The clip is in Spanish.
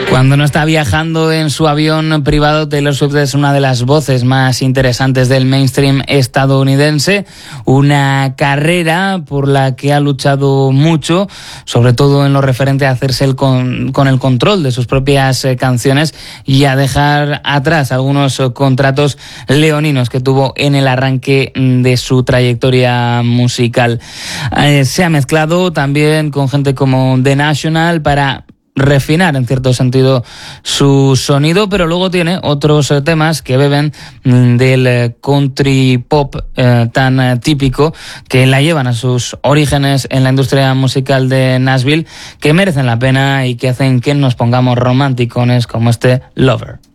Cuando no está viajando en su avión privado, Taylor Swift es una de las voces más interesantes del mainstream estadounidense, una carrera por la que ha luchado mucho, sobre todo en lo referente a hacerse con el control de sus propias canciones y a dejar atrás algunos contratos leoninos que tuvo en el arranque de su trayectoria musical. Se ha mezclado también con gente como The National para refinar en cierto sentido su sonido, pero luego tiene otros temas que beben del country pop tan típico, que la llevan a sus orígenes en la industria musical de Nashville, que merecen la pena y que hacen que nos pongamos romanticones, como este Lover.